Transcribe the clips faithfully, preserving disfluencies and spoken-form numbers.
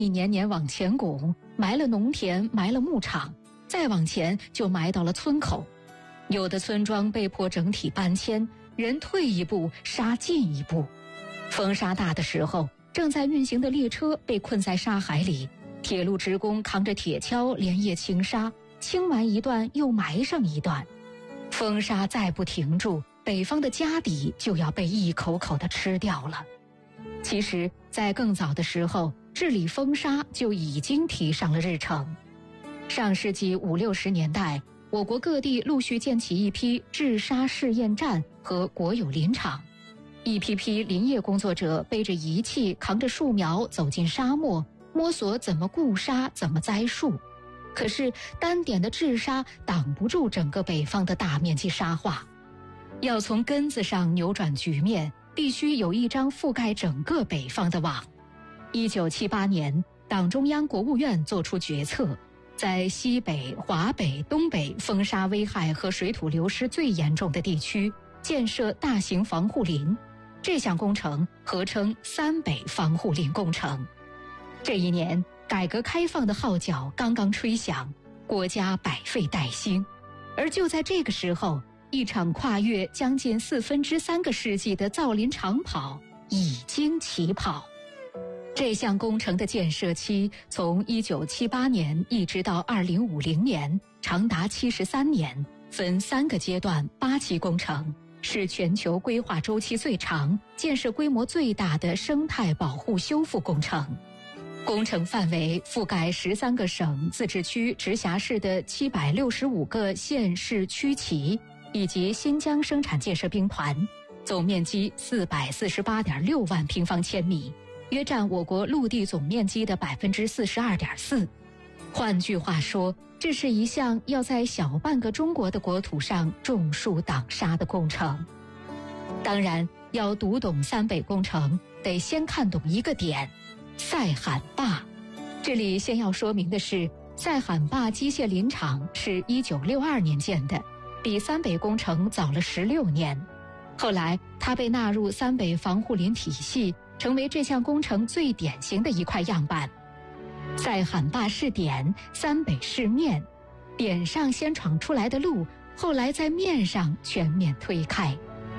一年年往前拱，埋了农田，埋了牧场，再往前就埋到了村口。有的村庄被迫整体搬迁，人退一步，沙进一步。风沙大的时候，正在运行的列车被困在沙海里，铁路职工扛着铁锹连夜清沙，清完一段又埋上一段。风沙再不停住，北方的家底就要被一口口地吃掉了。其实在更早的时候，治理风沙就已经提上了日程。上世纪五六十年代，我国各地陆续建起一批治沙试验站和国有林场，一批批林业工作者背着仪器，扛着树苗走进沙漠，摸索怎么固沙，怎么栽树。可是单点的治沙挡不住整个北方的大面积沙化，要从根子上扭转局面，必须有一张覆盖整个北方的网。一九七八年，党中央、国务院作出决策，在西北、华北、东北风沙危害和水土流失最严重的地区建设大型防护林，这项工程合称三北防护林工程。这一年，改革开放的号角刚刚吹响，国家百废待兴。而就在这个时候，一场跨越将近四分之三个世纪的造林长跑已经起跑。这项工程的建设期从一九七八年一直到二零五零年，长达七十三年，分三个阶段，八期工程，是全球规划周期最长、建设规模最大的生态保护修复工程。工程范围覆盖十三个省、自治区、直辖市的七百六十五个县市区级，以及新疆生产建设兵团，总面积四百四十八点六万平方千米，约占我国陆地总面积的百分之四十二点四。换句话说，这是一项要在小半个中国的国土上种树挡沙的工程。当然，要读懂三北工程，得先看懂一个点：塞罕坝。这里先要说明的是，塞罕坝机械林场是一九六二年建的，比三北工程早了十六年。后来，它被纳入三北防护林体系，成为这项工程最典型的一块样板。塞罕坝是点，三北是面，点上先闯出来的路，后来在面上全面推开。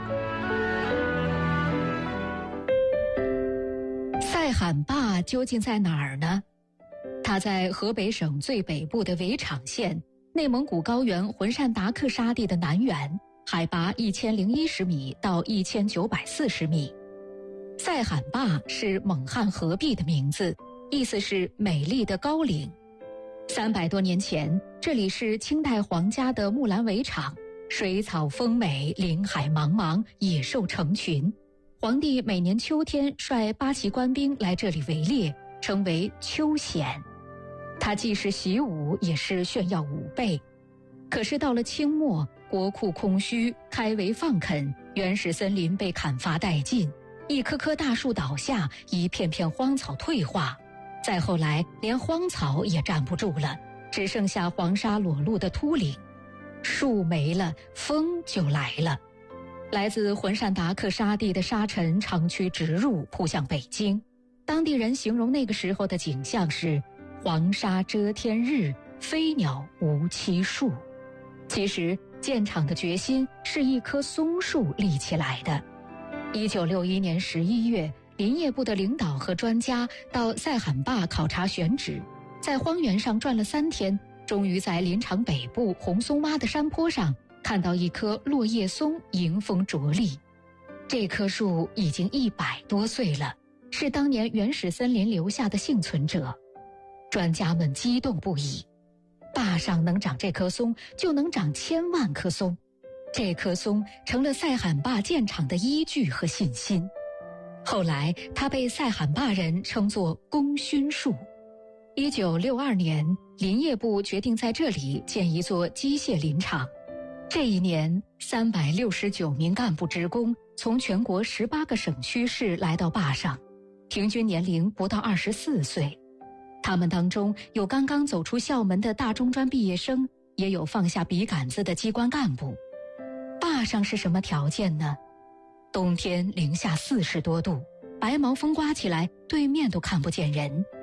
塞罕坝究竟在哪儿呢？它在河北省最北部的围场县，内蒙古高原浑善达克沙地的南缘，海拔一千零一十米到一千九百四十米。塞罕坝是蒙汉合璧的名字，意思是美丽的高岭。三百多年前，这里是清代皇家的木兰围场，水草丰美，林海茫茫，野兽成群。皇帝每年秋天率八旗官兵来这里围猎，称为秋显。它既是习武，也是炫耀武备。可是到了清末，国库空虚，开围放垦，原始森林被砍伐殆尽，一棵棵大树倒下，一片片荒草退化。再后来，连荒草也站不住了，只剩下黄沙裸露的秃岭。树没了，风就来了。来自浑善达克沙地的沙尘长驱直入，扑向北京。当地人形容那个时候的景象是黄沙遮天日，飞鸟无栖树。其实建厂的决心是一棵松树立起来的。一九六一年十一月，林业部的领导和专家到塞罕坝考察选址，在荒原上转了三天，终于在林场北部红松洼的山坡上看到一棵落叶松迎风着立。这棵树已经一百多岁了，是当年原始森林留下的幸存者。专家们激动不已，坝上能长这棵松，就能长千万棵松。这棵松成了塞罕坝建厂的依据和信心。后来，它被塞罕坝人称作功勋树。一九六二年，林业部决定在这里建一座机械林场。这一年，三百六十九名干部职工从全国十八个省区市来到坝上，平均年龄不到二十四岁。他们当中有刚刚走出校门的大中专毕业生，也有放下笔杆子的机关干部。坝上是什么条件呢？冬天零下四十多度，白毛风刮起来，对面都看不见人。